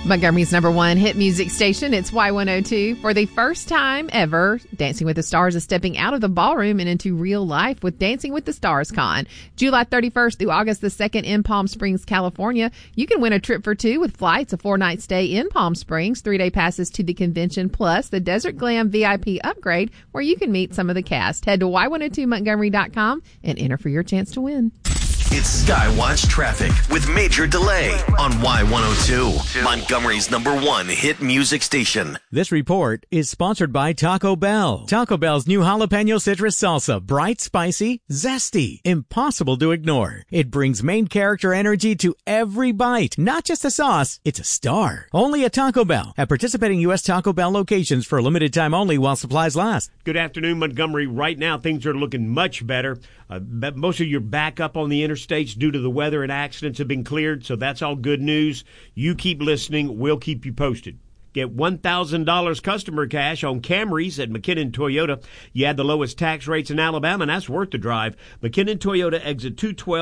Montgomery's #1 hit music station, it's Y102. For the first time ever, Dancing with the Stars is stepping out of the ballroom and into real life with Dancing with the Stars Con. July 31st through August the 2nd in Palm Springs, California. You can win a trip for two with flights, a 4-night stay in Palm Springs, 3-day passes to the convention, plus the Desert Glam VIP upgrade where you can meet some of the cast. Head to y102montgomery.com and enter for your chance to win. It's Skywatch Traffic with Major Delay on Y102, Montgomery's #1 hit music station. This report is sponsored by Taco Bell. Taco Bell's new jalapeno citrus salsa, bright, spicy, zesty, impossible to ignore. It brings main character energy to every bite. Not just a sauce, it's a star. Only at Taco Bell. At participating U.S. Taco Bell locations for a limited time only while supplies last. Good afternoon, Montgomery. Right now, things are looking much better. Most of your backup on the interstates due to the weather and accidents have been cleared, so that's all good news. You keep listening. We'll keep you posted. Get $1,000 customer cash on Camrys at McKinnon Toyota. You had the lowest tax rates in Alabama, and that's worth the drive. McKinnon Toyota, exit 212.